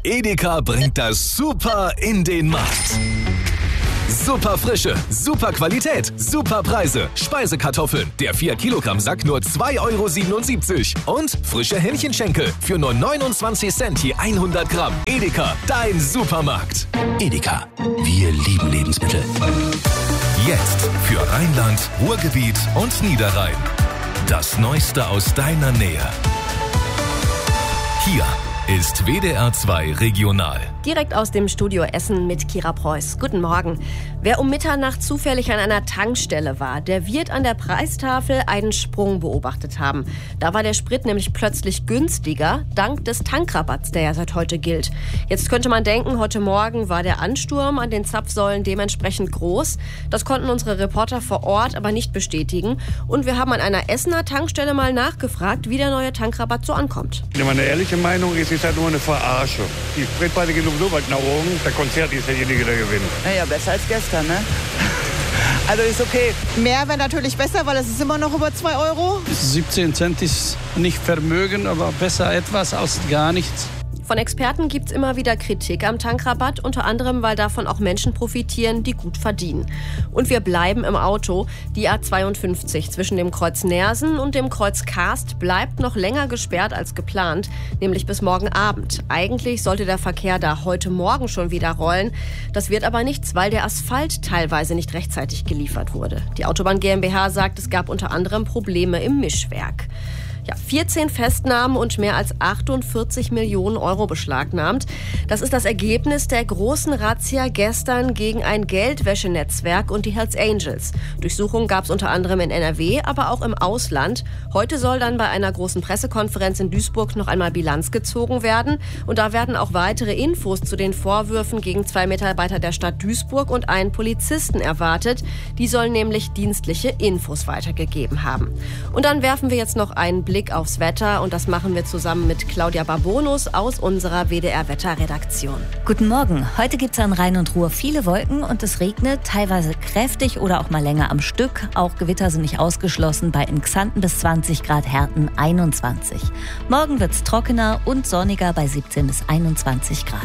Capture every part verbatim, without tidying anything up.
Edeka bringt das Super in den Markt. Super Frische, super Qualität, super Preise. Speisekartoffeln, der vier Kilogramm Sack nur zwei Euro siebenundsiebzig. Und frische Hähnchenschenkel für nur neunundzwanzig Cent je hundert Gramm. Edeka, dein Supermarkt. Edeka, wir lieben Lebensmittel. Jetzt für Rheinland, Ruhrgebiet und Niederrhein. Das Neueste aus deiner Nähe. Hier ist W D R zwei Regional. Direkt aus dem Studio Essen mit Kira Preuß. Guten Morgen. Wer um Mitternacht zufällig an einer Tankstelle war, der wird an der Preistafel einen Sprung beobachtet haben. Da war der Sprit nämlich plötzlich günstiger, dank des Tankrabatts, der ja seit heute gilt. Jetzt könnte man denken, heute Morgen war der Ansturm an den Zapfsäulen dementsprechend groß. Das konnten unsere Reporter vor Ort aber nicht bestätigen. Und wir haben an einer Essener Tankstelle mal nachgefragt, wie der neue Tankrabatt so ankommt. Ja, meine ehrliche Meinung ist, es ist halt nur eine Verarsche. Die Spritpreise gehen so weit nach oben, der Konzert ist derjenige, der gewinnt. Naja, besser als gestern, ne? Also ist okay. Mehr wäre natürlich besser, weil es ist immer noch über zwei Euro. siebzehn Cent ist nicht Vermögen, aber besser etwas als gar nichts. Von Experten gibt es immer wieder Kritik am Tankrabatt, unter anderem, weil davon auch Menschen profitieren, die gut verdienen. Und wir bleiben im Auto. Die A zweiundfünfzig zwischen dem Kreuz Nersen und dem Kreuz Karst bleibt noch länger gesperrt als geplant, nämlich bis morgen Abend. Eigentlich sollte der Verkehr da heute Morgen schon wieder rollen. Das wird aber nichts, weil der Asphalt teilweise nicht rechtzeitig geliefert wurde. Die Autobahn GmbH sagt, es gab unter anderem Probleme im Mischwerk. Ja, vierzehn Festnahmen und mehr als achtundvierzig Millionen Euro beschlagnahmt. Das ist das Ergebnis der großen Razzia gestern gegen ein Geldwäschenetzwerk und die Hells Angels. Durchsuchungen gab es unter anderem in N R W, aber auch im Ausland. Heute soll dann bei einer großen Pressekonferenz in Duisburg noch einmal Bilanz gezogen werden. Und da werden auch weitere Infos zu den Vorwürfen gegen zwei Mitarbeiter der Stadt Duisburg und einen Polizisten erwartet. Die sollen nämlich dienstliche Infos weitergegeben haben. Und dann werfen wir jetzt noch einen Blick Blick aufs Wetter und das machen wir zusammen mit Claudia Barbonus aus unserer W D R-Wetterredaktion. Guten Morgen. Heute gibt es an Rhein und Ruhr viele Wolken und es regnet, teilweise kräftig oder auch mal länger am Stück. Auch Gewitter sind nicht ausgeschlossen, bei in Xanten bis zwanzig Grad, Herten einundzwanzig. Morgen wird es trockener und sonniger bei siebzehn bis einundzwanzig Grad.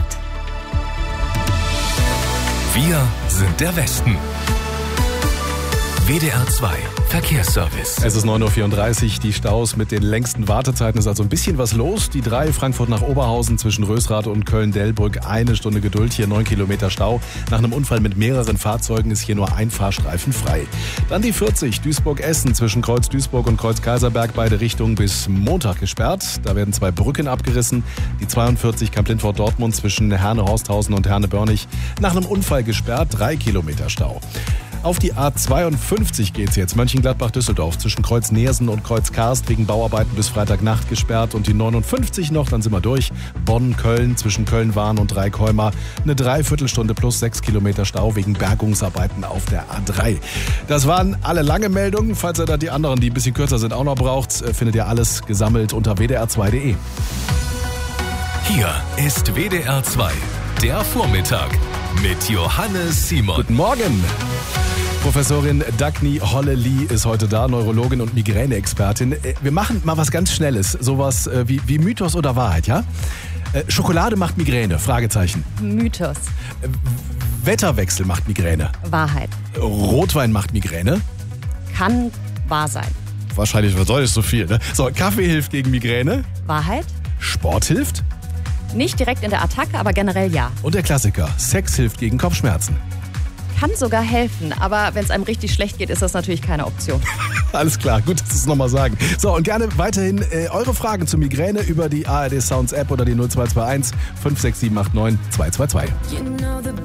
Wir sind der Westen. W D R zwei Verkehrsservice. Es ist neun Uhr vierunddreißig, die Staus mit den längsten Wartezeiten ist also ein bisschen was los. Die drei Frankfurt nach Oberhausen zwischen Rösrath und Köln-Delbrück, eine Stunde Geduld, hier neun Kilometer Stau. Nach einem Unfall mit mehreren Fahrzeugen ist hier nur ein Fahrstreifen frei. Dann die vierzig, Duisburg-Essen zwischen Kreuz Duisburg und Kreuz Kaiserberg, beide Richtungen bis Montag gesperrt. Da werden zwei Brücken abgerissen. Die zweiundvierzig Kamp-Lindfort-Dortmund zwischen Herne-Horsthausen und Herne-Börnich nach einem Unfall gesperrt, drei Kilometer Stau. Auf die A zweiundfünfzig geht's jetzt. Mönchengladbach-Düsseldorf zwischen Kreuz Nersen und Kreuz Karst wegen Bauarbeiten bis Freitagnacht gesperrt. Und die neunundfünfzig noch, dann sind wir durch. Bonn-Köln zwischen Köln-Wahn und Dreikäumer. Eine Dreiviertelstunde plus sechs Kilometer Stau wegen Bergungsarbeiten auf der A drei. Das waren alle lange Meldungen. Falls ihr da die anderen, die ein bisschen kürzer sind, auch noch braucht, findet ihr alles gesammelt unter w d r zwei punkt d e. Hier ist W D R zwei, der Vormittag mit Johannes Simon. Guten Morgen. Professorin Dagny Holle-Lee ist heute da, Neurologin und Migräne-Expertin. Wir machen mal was ganz Schnelles, sowas wie, wie Mythos oder Wahrheit, ja? Schokolade macht Migräne, Fragezeichen. Mythos. Wetterwechsel macht Migräne. Wahrheit. Rotwein macht Migräne. Kann wahr sein. Wahrscheinlich, was soll das so viel, ne? So, Kaffee hilft gegen Migräne. Wahrheit. Sport hilft. Nicht direkt in der Attacke, aber generell ja. Und der Klassiker, Sex hilft gegen Kopfschmerzen. Kann sogar helfen, aber wenn es einem richtig schlecht geht, ist das natürlich keine Option. Alles klar, gut, dass Sie es nochmal sagen. So, und gerne weiterhin äh, eure Fragen zur Migräne über die A R D Sounds App oder die null zwei zwei eins fünf sechs sieben acht neun zwei zwei zwei.